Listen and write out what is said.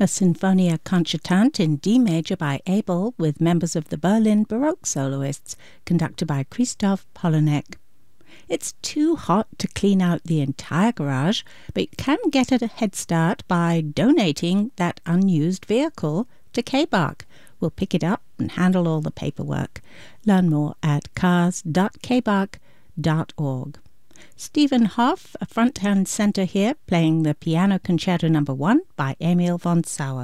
a Sinfonia Concertante in D major by Abel with members of the Berlin Baroque soloists, conducted by Christoph Polonek. It's too hot to clean out the entire garage, but you can get a head start by donating that unused vehicle to K-Bark. We'll pick it up and handle all the paperwork. Learn more at cars.kbark.org. Stephen Hoff, a front and center here, playing the Piano Concerto No. 1 by Emil von Sauer.